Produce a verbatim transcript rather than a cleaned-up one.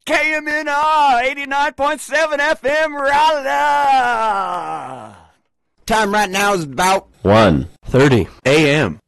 K M N R eighty-nine point seven F M Raleigh. Time right now is about one thirty a m